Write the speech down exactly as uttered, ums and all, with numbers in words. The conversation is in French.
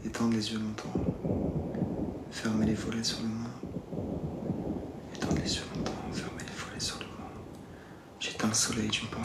Étendre les yeux longtemps. Fermer les volets sur le monde. Étendre les yeux longtemps. Fermer les volets sur le monde. J'éteins le soleil d'une pensée.